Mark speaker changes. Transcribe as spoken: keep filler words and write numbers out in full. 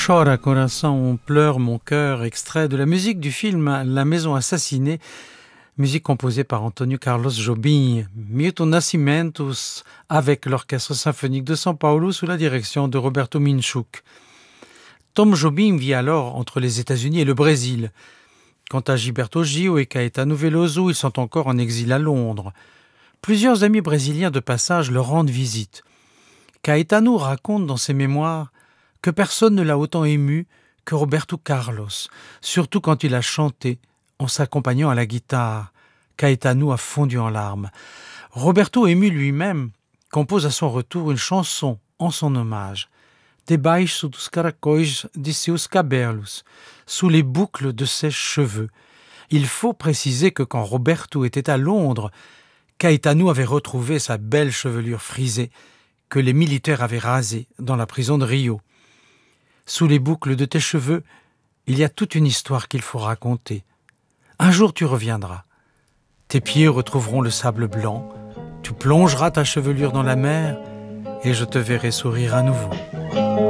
Speaker 1: Chora coração, on pleure mon cœur, extrait de la musique du film La Maison Assassinée, musique composée par Antônio Carlos Jobim, Milton Nascimentos, avec l'Orchestre Symphonique de São Paulo sous la direction de Roberto Minchuk. Tom Jobim vit alors entre les États-Unis et le Brésil. Quant à Gilberto Gil et Caetano Veloso, ils sont encore en exil à Londres. Plusieurs amis brésiliens de passage leur rendent visite. Caetano raconte dans ses mémoires que personne ne l'a autant ému que Roberto Carlos, surtout quand il a chanté en s'accompagnant à la guitare. Caetano a fondu en larmes. Roberto, ému lui-même, compose à son retour une chanson en son hommage. Debaixo dos caracóis de seus cabelos, sous les boucles de ses cheveux. Il faut préciser que quand Roberto était à Londres, Caetano avait retrouvé sa belle chevelure frisée que les militaires avaient rasée dans la prison de Rio. Sous les boucles de tes cheveux, il y a toute une histoire qu'il faut raconter. Un jour tu reviendras. Tes pieds retrouveront le sable blanc, tu plongeras ta chevelure dans la mer et je te verrai sourire à nouveau.